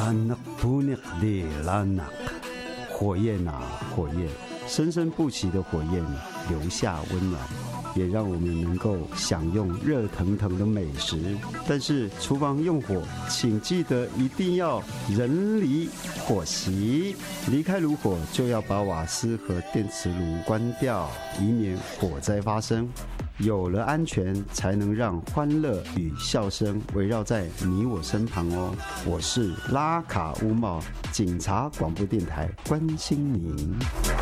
那不那里拉那，火焰啊火焰，生生不息的火焰留下温暖，也让我们能够享用热腾腾的美食。但是厨房用火，请记得一定要人离火熄，离开炉火就要把瓦斯和电磁炉关掉，以免火灾发生。有了安全，才能让欢乐与笑声围绕在你我身旁哦。我是拉卡乌茂，警察广播电台，关心您。